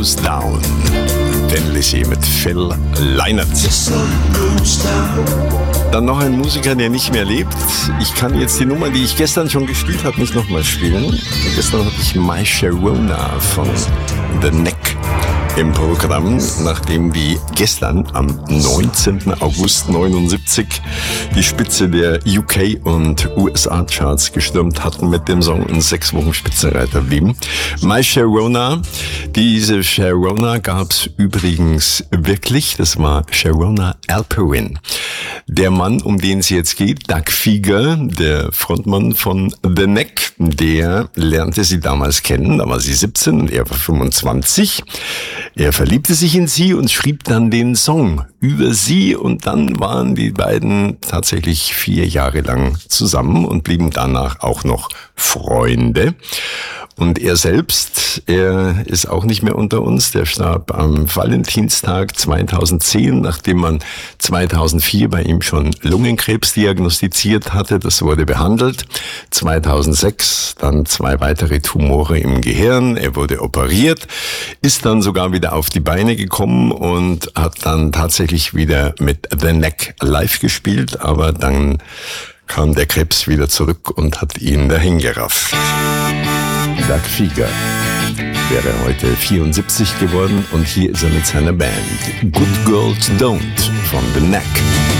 Goes Down. Tennessee mit Phil Lynott. Dann noch ein Musiker, der nicht mehr lebt. Ich kann jetzt die Nummer, die ich gestern schon gespielt habe, nicht nochmal spielen. Gestern hatte ich My Sharona von The Neck im Programm, nachdem die gestern am 19. August 79 die Spitze der UK- und USA-Charts gestürmt hatten mit dem Song und 6 Wochen Spitzenreiter blieben. My Sharona, diese Sharona gab's übrigens wirklich, das war Sharona Alperin. Der Mann, um den es jetzt geht, Doug Fieger, der Frontmann von The Neck, der lernte sie damals kennen, da war sie 17 und er war 25. Er verliebte sich in sie und schrieb dann den Song über sie und dann waren die beiden tatsächlich 4 Jahre lang zusammen und blieben danach auch noch Freunde. Und er selbst, er ist auch nicht mehr unter uns, der starb am Valentinstag 2010, nachdem man 2004 bei ihm schon Lungenkrebs diagnostiziert hatte. Das wurde behandelt. 2006 dann 2 weitere Tumore im Gehirn. Er wurde operiert, ist dann sogar wieder auf die Beine gekommen und hat dann tatsächlich wieder mit The Neck live gespielt, aber dann kam der Krebs wieder zurück und hat ihn dahin gerafft. Doug Fieger wäre heute 74 geworden und hier ist er mit seiner Band Good Girls Don't von The Neck.